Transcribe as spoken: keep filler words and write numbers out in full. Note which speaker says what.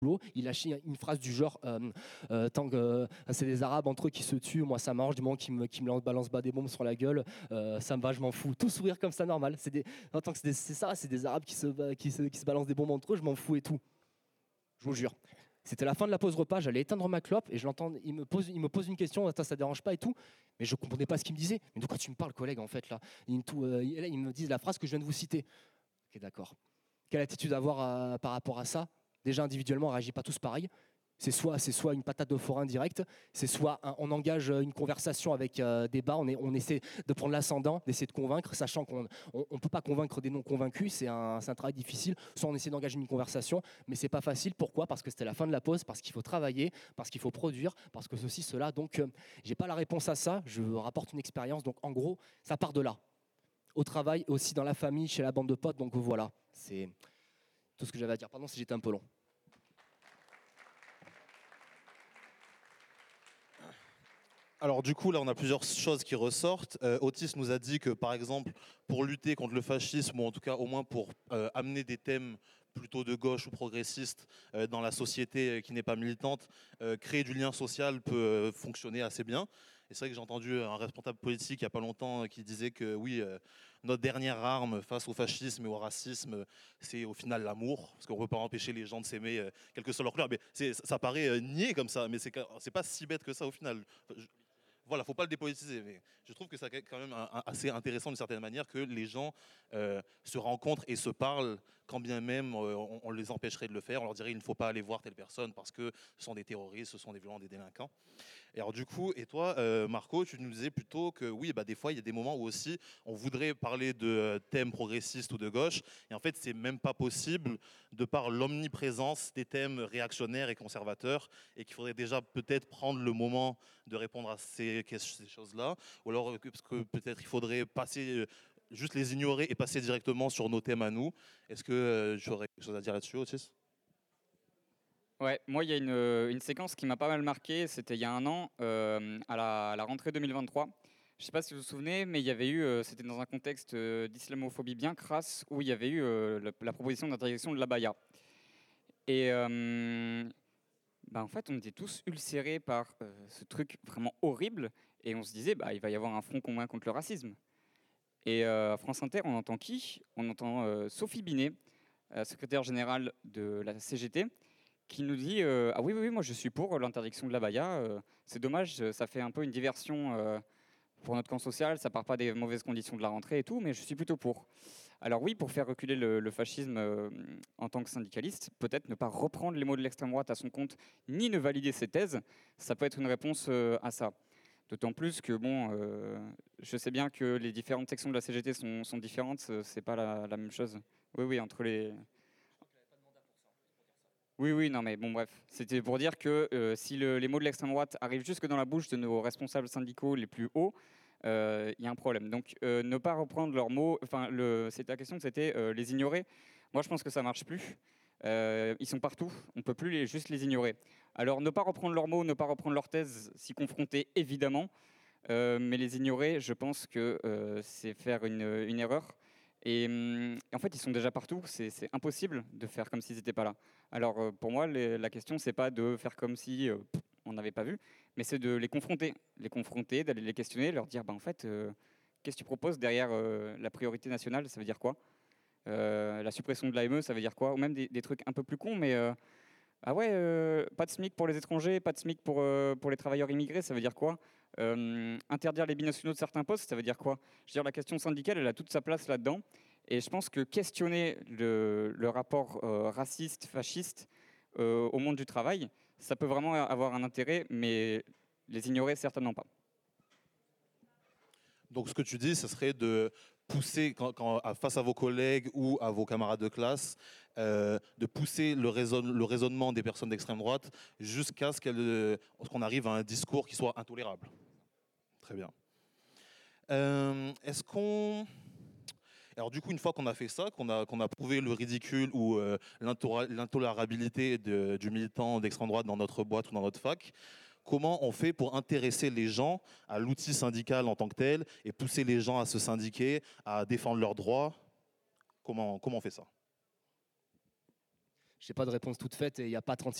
Speaker 1: boulot, il lâchait une phrase du genre euh, euh, tant que euh, c'est des Arabes entre eux qui se tuent, moi ça m'arrange du moment qu'ils me, qu'ils me lancent, balancent pas des bombes sur la gueule, euh, ça me va, je m'en fous. Tout sourire comme ça, normal. C'est des, en tant que c'est, des- c'est ça, c'est des Arabes qui se, qui, se, qui se balancent des bombes entre eux, je m'en fous et tout. Je vous jure. C'était la fin de la pause repas, j'allais éteindre ma clope et je l'entends, il me pose, il me pose une question, attends, ça dérange pas et tout, mais je comprenais pas ce qu'il me disait. Mais de quoi tu me parles, collègue, en fait là, il, tout, euh, il, il me dit la phrase que je viens de vous citer. Ok, d'accord. Quelle attitude avoir à- par rapport à ça? Déjà individuellement, on ne réagit pas tous pareil. C'est soit, c'est soit une patate de forain directe, c'est soit un- on engage une conversation avec euh, débat, on, est, on essaie de prendre l'ascendant, d'essayer de convaincre, sachant qu'on ne peut pas convaincre des non-convaincus, c'est un, c'est un travail difficile. Soit on essaie d'engager une conversation, mais c'est pas facile. Pourquoi? Parce que c'était la fin de la pause, parce qu'il faut travailler, parce qu'il faut produire, parce que ceci, cela. Donc, euh, j'ai pas la réponse à ça, je rapporte une expérience. Donc, en gros, ça part de là. Au travail, aussi dans la famille, chez la bande de potes. Donc, voilà, c'est tout ce que j'avais à dire. Pardon si j'étais un peu long.
Speaker 2: Alors du coup, là, on a plusieurs choses qui ressortent. Euh, Otis nous a dit que, par exemple, pour lutter contre le fascisme, ou en tout cas au moins pour euh, amener des thèmes plutôt de gauche ou progressistes euh, dans la société euh, qui n'est pas militante, euh, créer du lien social peut euh, fonctionner assez bien. Et c'est vrai que j'ai entendu un responsable politique il n'y a pas longtemps euh, qui disait que oui, euh, notre dernière arme face au fascisme et au racisme, c'est au final l'amour, parce qu'on ne peut pas empêcher les gens de s'aimer, euh, quelle que soit leur couleur. Mais c'est- ça paraît euh, niais comme ça, mais c'est c'est pas si bête que ça au final. Enfin, je- voilà, faut pas le dépolitiser, mais je trouve que c'est quand même un- un- assez intéressant d'une certaine manière que les gens euh, se rencontrent et se parlent, quand bien même euh, on, on les empêcherait de le faire. On leur dirait il ne faut pas aller voir telle personne parce que ce sont des terroristes, ce sont des violents, des délinquants. Et alors du coup, et toi, euh, Marco, tu nous disais plutôt que oui, bah, des fois, il y a des moments où aussi on voudrait parler de euh, thèmes progressistes ou de gauche, et en fait, c'est même pas possible de par l'omniprésence des thèmes réactionnaires et conservateurs, et qu'il faudrait déjà peut-être prendre le moment de répondre à ces, ces choses-là, ou alors euh, que- parce que peut-être il faudrait passer, euh, juste les ignorer et passer directement sur nos thèmes à nous. Est-ce que euh, tu aurais quelque chose à dire là-dessus, Otis?
Speaker 3: Ouais, moi, il y a une, une séquence qui m'a pas mal marqué. C'était il y a un an, euh, à, la, à la rentrée deux mille vingt-trois. Je ne sais pas si vous vous souvenez, mais il y avait eu, euh, c'était dans un contexte euh, d'islamophobie bien crasse, où il y avait eu euh, la, la proposition d'interdiction de l'abaya. Et euh, bah, en fait, on était tous ulcérés par euh, ce truc vraiment horrible, et on se disait, bah, il va y avoir un front commun contre le racisme. Et euh, à France Inter, on entend qui? On entend euh, Sophie Binet, euh, secrétaire générale de la C G T, qui nous dit euh, ah oui, oui, oui, moi je suis pour l'interdiction de l'abaya. Euh, c'est dommage, ça fait un peu une diversion euh, pour notre camp social, ça part pas des mauvaises conditions de la rentrée et tout, mais je suis plutôt pour. Alors oui, pour faire reculer le, le fascisme euh, en tant que syndicaliste, peut-être ne pas reprendre les mots de l'extrême droite à son compte, ni ne valider ses thèses, ça peut être une réponse euh, à ça. D'autant plus que bon, euh, je sais bien que les différentes sections de la C G T sont, sont différentes, euh, c'est pas la, la même chose. Oui, oui, entre les, oui, oui, non, mais bon, bref. C'était pour dire que euh, si le- les mots de l'extrême droite arrivent jusque dans la bouche de nos responsables syndicaux les plus hauts, euh, il y a un problème. Donc, euh, ne pas reprendre leurs mots. Enfin, le, c'était la question, c'était euh, les ignorer. Moi, je pense que ça marche plus. Euh, ils sont partout. On peut plus les, juste les ignorer. Alors, ne pas reprendre leurs mots, ne pas reprendre leurs thèses, s'y confronter, évidemment. Euh, mais les ignorer, je pense que euh, c'est faire une, une erreur. Et, hum, en fait, ils sont déjà partout. C'est c'est impossible de faire comme s'ils n'étaient pas là. Alors, euh, pour moi, les- la question, c'est pas de faire comme si euh, pff, on n'avait pas vu, mais c'est de les confronter, les confronter, d'aller les questionner, leur dire, bah, en fait, euh, qu'est-ce que tu proposes derrière euh, la priorité nationale? Ça veut dire quoi? Euh, la suppression de l'A M E, ça veut dire quoi? Ou même des, des trucs un peu plus cons, mais euh, ah ouais, euh, pas de SMIC pour les étrangers, pas de SMIC pour, euh, pour les travailleurs immigrés, ça veut dire quoi? Euh, interdire les binationaux de certains postes, ça veut dire quoi? Je veux dire, la question syndicale, elle a toute sa place là-dedans. Et je pense que questionner le, le rapport euh, raciste, fasciste euh, au monde du travail, ça peut vraiment avoir un intérêt, mais les ignorer, certainement pas.
Speaker 2: Donc ce que tu dis, ce serait de pousser, quand, quand- à- face à vos collègues ou à vos camarades de classe, euh, de pousser le, raisonne- le raisonnement des personnes d'extrême droite jusqu'à ce qu'elles, euh, qu'on arrive à un discours qui soit intolérable. Très bien. Euh, est-ce qu'on... Alors du coup, une fois qu'on a fait ça, qu'on a, qu'on a prouvé le ridicule ou euh, l'intora- l'intolérabilité de- du militant d'extrême droite dans notre boîte ou dans notre fac, comment on fait pour intéresser les gens à l'outil syndical en tant que tel et pousser les gens à se syndiquer, à défendre leurs droits? Comment, comment on fait ça?
Speaker 1: j'ai pas de réponse toute faite et il n'y a pas trente-six